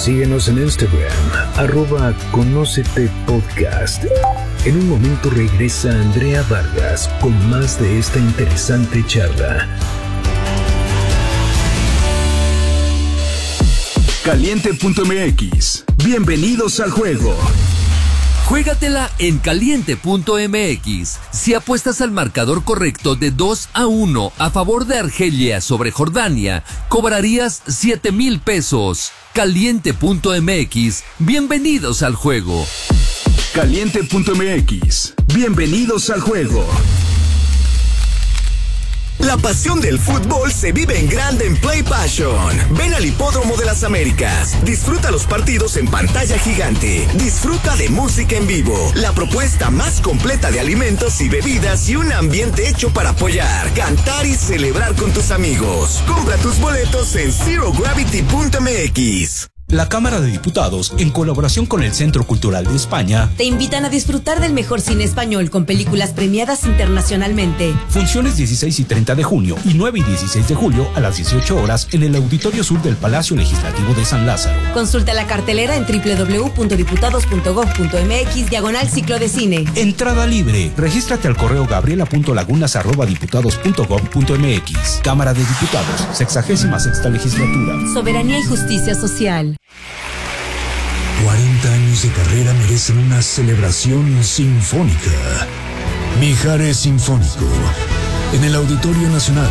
Síguenos en Instagram, @Conócete Podcast. En un momento regresa Andrea Vargas con más de esta interesante charla. Caliente.mx. Bienvenidos al juego. Juégatela en Caliente.mx. Si apuestas al marcador correcto de 2-1 a favor de Argelia sobre Jordania, cobrarías 7,000 pesos. Caliente.mx. Bienvenidos al juego. Caliente.mx. Bienvenidos al juego. La pasión del fútbol se vive en grande en Play Passion. Ven al Hipódromo de las Américas. Disfruta los partidos en pantalla gigante. Disfruta de música en vivo. La propuesta más completa de alimentos y bebidas y un ambiente hecho para apoyar, cantar y celebrar con tus amigos. Compra tus boletos en ZeroGravity.mx. La Cámara de Diputados, en colaboración con el Centro Cultural de España, te invitan a disfrutar del mejor cine español con películas premiadas internacionalmente. Funciones 16 y 30 de junio y 9 y 16 de julio a las 18 horas en el Auditorio Sur del Palacio Legislativo de San Lázaro. Consulta la cartelera en www.diputados.gov.mx/ciclo de cine. Entrada libre. Regístrate al correo gabriela.lagunas@diputados.gov.mx. Cámara de Diputados, 66ª Legislatura. Soberanía y justicia social. 40 años de carrera merecen una celebración sinfónica. Mijares Sinfónico, en el Auditorio Nacional.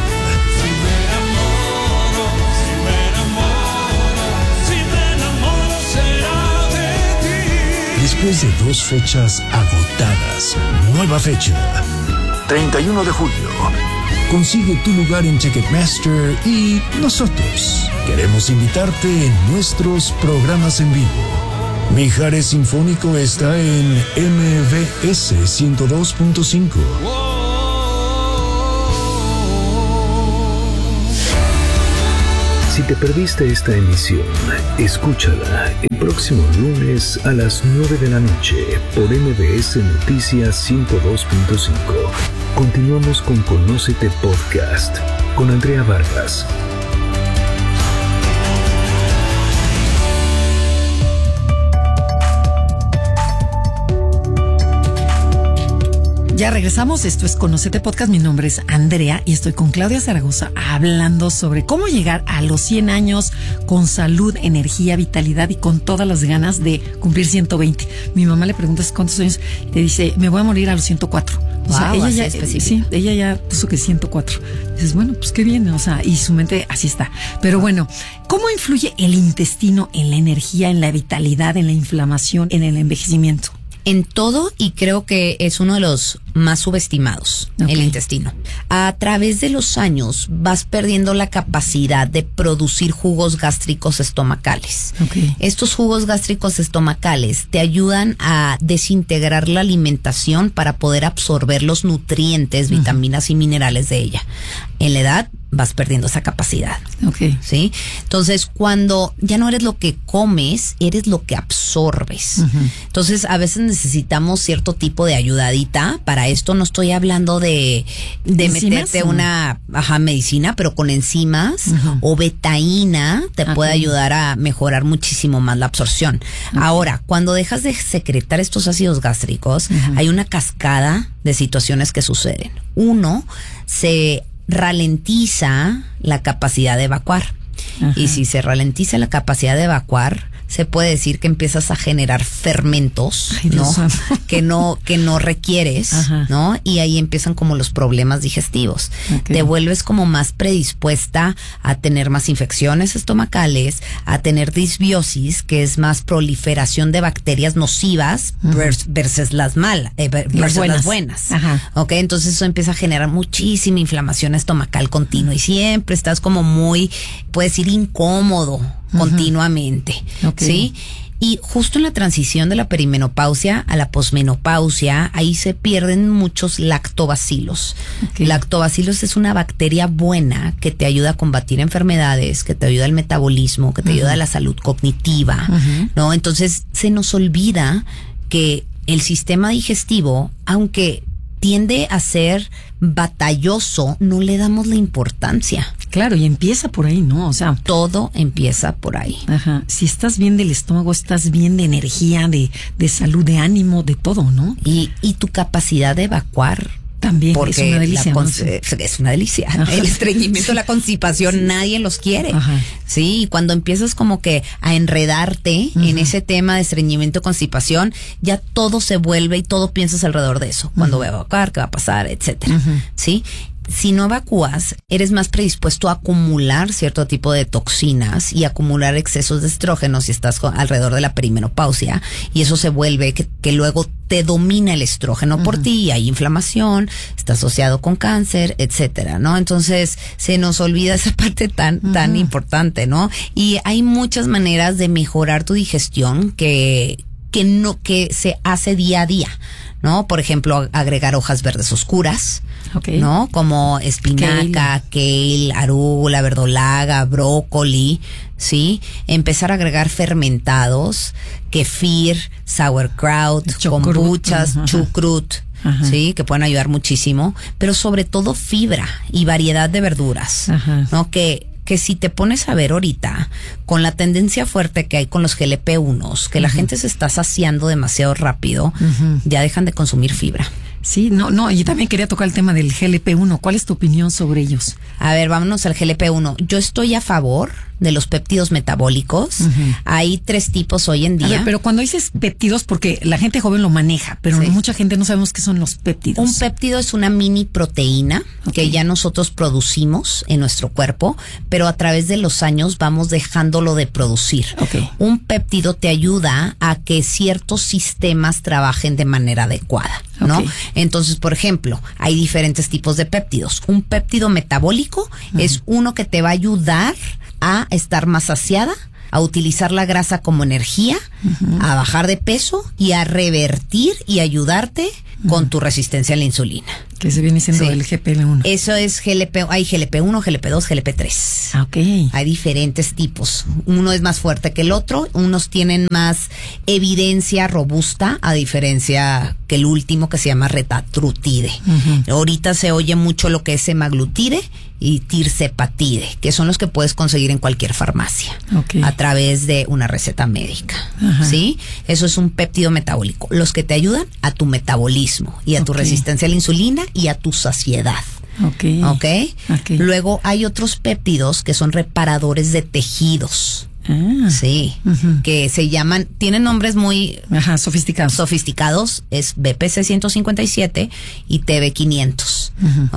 Después de 2 fechas agotadas, nueva fecha, 31 de julio. Consigue tu lugar en Ticketmaster y nosotros queremos invitarte en nuestros programas en vivo. Mijares Sinfónico está en MBS 102.5. Si te perdiste esta emisión, escúchala el próximo lunes a las 9 de la noche por MBS Noticias 102.5. Continuamos con Conócete Podcast con Andrea Vargas. Ya regresamos, esto es Conócete Podcast, mi nombre es Andrea y estoy con Claudia Zaragoza hablando sobre cómo llegar a los 100 años con salud, energía, vitalidad y con todas las ganas de cumplir 120. Mi mamá le preguntas cuántos años y te dice, me voy a morir a los 104. O sea, ella ya, sí, ella ya puso que 104. Dices, bueno, pues qué bien, o sea, y su mente así está. Pero bueno, ¿cómo influye el intestino en la energía, en la vitalidad, en la inflamación, en el envejecimiento? En todo, y creo que es uno de los más subestimados, el intestino. A través de los años vas perdiendo la capacidad de producir jugos gástricos estomacales. Estos jugos gástricos estomacales te ayudan a desintegrar la alimentación para poder absorber los nutrientes, vitaminas y minerales de ella. En la edad vas perdiendo esa capacidad. ¿Sí? Entonces, cuando ya no eres lo que comes, eres lo que absorbes. Entonces, a veces necesitamos cierto tipo de ayudadita. Para esto no estoy hablando de meterte una medicina, pero con enzimas o betaína te puede ayudar a mejorar muchísimo más la absorción. Ahora, cuando dejas de secretar estos ácidos gástricos, hay una cascada de situaciones que suceden. Uno, se ralentiza la capacidad de evacuar. Y si se ralentiza la capacidad de evacuar, se puede decir que empiezas a generar fermentos, ¿no? que no requieres, ¿no? Y ahí empiezan como los problemas digestivos. Te vuelves como más predispuesta a tener más infecciones estomacales, a tener disbiosis, que es más proliferación de bacterias nocivas versus las malas, versus las buenas. Entonces eso empieza a generar muchísima inflamación estomacal continua y siempre estás como muy, puedes decir, incómodo continuamente, ¿sí? Y justo en la transición de la perimenopausia a la posmenopausia, ahí se pierden muchos lactobacilos. Lactobacilos es una bacteria buena que te ayuda a combatir enfermedades, que te ayuda al metabolismo, que te ayuda a la salud cognitiva, ¿no? Entonces se nos olvida que el sistema digestivo, aunque tiende a ser batalloso, no le damos la importancia. Claro, y empieza por ahí, ¿no? O sea, todo empieza por ahí. Ajá. Si estás bien del estómago, estás bien de energía, de salud, de ánimo, de todo, ¿no? Y tu capacidad de evacuar también es una delicia. Es una delicia. Ajá. El estreñimiento, la constipación, nadie los quiere. Ajá. Sí, y cuando empiezas como que a enredarte en ese tema de estreñimiento, constipación, ya todo se vuelve y todo piensas alrededor de eso. Cuando voy a evacuar, qué va a pasar, etcétera. ¿Sí? Si no evacúas, eres más predispuesto a acumular cierto tipo de toxinas y acumular excesos de estrógenos si estás alrededor de la perimenopausia, y eso se vuelve que luego te domina el estrógeno por ti, hay inflamación, está asociado con cáncer, etcétera, ¿no? Entonces se nos olvida esa parte tan importante, ¿no? Y hay muchas maneras de mejorar tu digestión que se hace día a día, ¿no? Por ejemplo, agregar hojas verdes oscuras, ¿no? Como espinaca, kale, arúgula, verdolaga, brócoli, ¿sí? Empezar a agregar fermentados, kefir, sauerkraut, kombuchas, chucrut, ¿sí? Que pueden ayudar muchísimo, pero sobre todo fibra y variedad de verduras, ¿no? Que si te pones a ver ahorita, con la tendencia fuerte que hay con los GLP-1s, que la gente se está saciando demasiado rápido, ya dejan de consumir fibra. Sí, no, y también quería tocar el tema del GLP-1. ¿Cuál es tu opinión sobre ellos? A ver, vámonos al GLP-1. Yo estoy a favor de los péptidos metabólicos. Hay 3 tipos hoy en día. A ver, pero cuando dices péptidos, porque la gente joven lo maneja, pero mucha gente no sabemos qué son los péptidos. Un péptido es una mini proteína que ya nosotros producimos en nuestro cuerpo, pero a través de los años vamos dejándolo de producir. Un péptido te ayuda a que ciertos sistemas trabajen de manera adecuada, ¿no? Entonces, por ejemplo, hay diferentes tipos de péptidos. Un péptido metabólico es uno que te va a ayudar a estar más saciada, a utilizar la grasa como energía, a bajar de peso y a revertir y ayudarte con tu resistencia a la insulina. Que se viene siendo el GLP-1. Eso es hay GLP-1, GLP-2, GLP-3. Hay diferentes tipos. Uno es más fuerte que el otro, unos tienen más evidencia robusta, a diferencia que el último que se llama retatrutide. Ahorita se oye mucho lo que es semaglutide y tirzepatide, que son los que puedes conseguir en cualquier farmacia a través de una receta médica. ¿Sí? Eso es un péptido metabólico, los que te ayudan a tu metabolismo y a tu resistencia a la insulina y a tu saciedad. Luego hay otros péptidos que son reparadores de tejidos. Sí, que se llaman, tienen nombres muy sofisticados, es BPC 157 y TB500.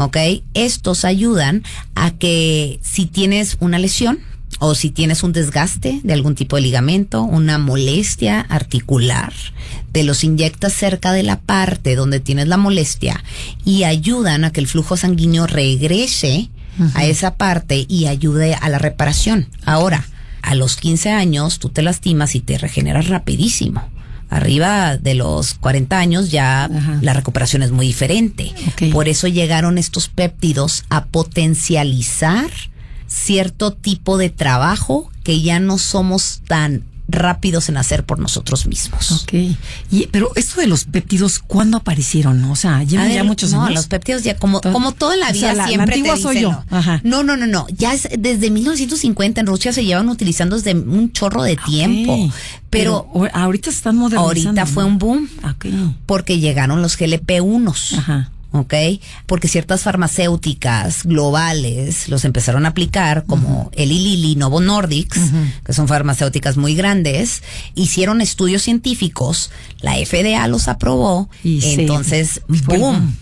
Estos ayudan a que si tienes una lesión o si tienes un desgaste de algún tipo de ligamento, una molestia articular, te los inyectas cerca de la parte donde tienes la molestia y ayudan a que el flujo sanguíneo regrese a esa parte y ayude a la reparación. Ahora, a los 15 años tú te lastimas y te regeneras rapidísimo. Arriba de los 40 años ya la recuperación es muy diferente. Por eso llegaron estos péptidos a potencializar cierto tipo de trabajo que ya no somos tan rápidos en hacer por nosotros mismos. Pero esto de los péptidos, ¿cuándo aparecieron? O sea, llevan ya muchos años. No, los péptidos ya como toda la vida, o sea, siempre la te dicen. Soy yo. No. Ya es desde 1950 en Rusia se llevan utilizando desde un chorro de tiempo. Pero ahorita se están modernizando. Ahorita fue un boom. Porque llegaron los GLP-1s. Porque ciertas farmacéuticas globales los empezaron a aplicar, como Eli Lilly, Novo Nordisk, que son farmacéuticas muy grandes, hicieron estudios científicos, la FDA los aprobó, y entonces, ¡boom!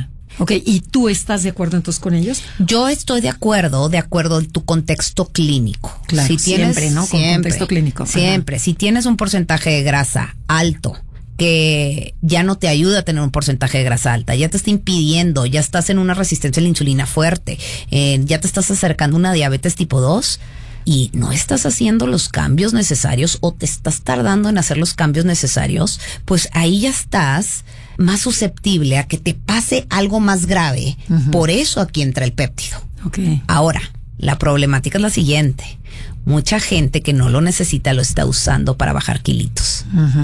¿Y tú estás de acuerdo entonces con ellos? Yo estoy de acuerdo en tu contexto clínico. Claro, si tienes, siempre, ¿no? Con contexto clínico. Siempre. Si tienes un porcentaje de grasa alto, que ya no te ayuda a tener un porcentaje de grasa alta, ya te está impidiendo, ya estás en una resistencia a la insulina fuerte, ya te estás acercando a una diabetes tipo 2 y no estás haciendo los cambios necesarios o te estás tardando en hacer los cambios necesarios, pues ahí ya estás más susceptible a que te pase algo más grave. Por eso aquí entra el péptido. Ahora, la problemática es la siguiente. Mucha gente que no lo necesita lo está usando para bajar kilitos.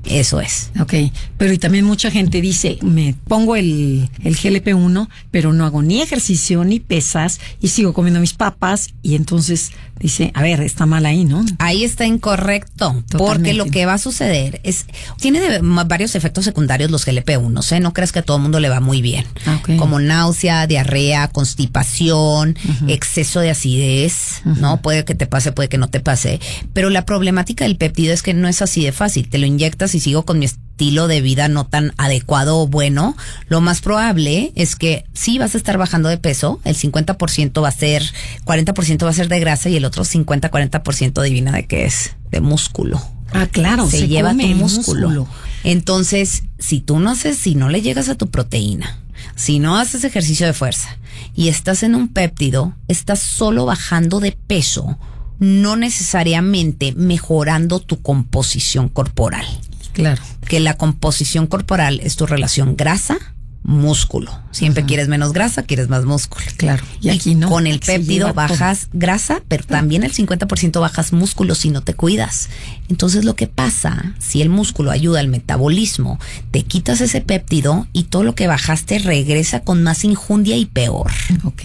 Eso es. Ok, pero y también mucha gente dice, me pongo el GLP-1, pero no hago ni ejercicio ni pesas y sigo comiendo mis papas y entonces dice, a ver, está mal ahí, ¿no? Ahí está incorrecto, Totalmente. porque lo que va a suceder es, tiene varios efectos secundarios los GLP-1, ¿eh? No crees que a todo el mundo le va muy bien, Okay. como náusea, diarrea, constipación, exceso de acidez, ¿no? Puede que te pase, puede que no te pase, pero la problemática del péptido es que no es así de fácil, te lo inyectas y sigo con mi estilo de vida no tan adecuado o bueno, lo más probable es que sí vas a estar bajando de peso, el 50% va a ser, 40% va a ser de grasa y el otro 50-40% adivina de qué es, de músculo. Ah, claro, se lleva come tu el músculo. Entonces, si no le llegas a tu proteína, si no haces ejercicio de fuerza y estás en un péptido, estás solo bajando de peso, no necesariamente mejorando tu composición corporal. Claro. Que la composición corporal es tu relación grasa-músculo. Siempre quieres menos grasa, quieres más músculo. Claro. Y aquí no. Con el Aquí se péptido lleva bajas grasa, pero también el 50% bajas músculo si no te cuidas. Entonces lo que pasa, si el músculo ayuda al metabolismo, te quitas ese péptido y todo lo que bajaste regresa con más injundia y peor. Ok.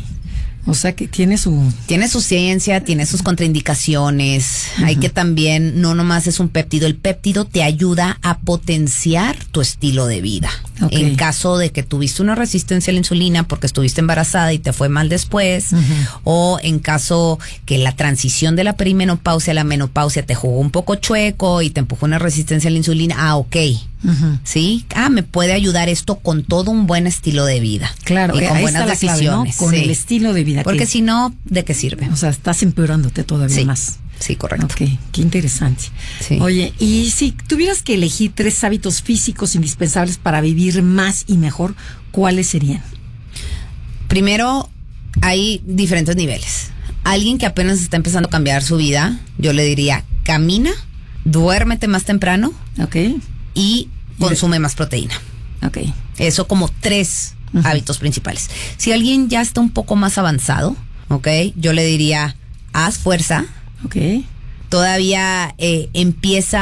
O sea que tiene su ciencia, tiene sus contraindicaciones. Hay que también, no nomás es un péptido, el péptido te ayuda a potenciar tu estilo de vida. Okay. En caso de que tuviste una resistencia a la insulina porque estuviste embarazada y te fue mal después, o en caso que la transición de la perimenopausia a la menopausia te jugó un poco chueco y te empujó una resistencia a la insulina, ok. ¿Sí? Me puede ayudar esto con todo un buen estilo de vida. Claro, y con ahí buenas está la clave, decisiones. ¿no? Con el estilo de vida. Porque si no, ¿de qué sirve? O sea, estás empeorándote todavía más. Sí, correcto. Ok, qué interesante. Sí. Oye, y si tuvieras que elegir 3 hábitos físicos indispensables para vivir más y mejor, ¿cuáles serían? Primero, hay diferentes niveles. Alguien que apenas está empezando a cambiar su vida, yo le diría, camina, duérmete más temprano. Ok. Y consume más proteína. Ok. Eso como 3 hábitos principales. Si alguien ya está un poco más avanzado, ok, yo le diría, haz fuerza. Ok. Todavía empieza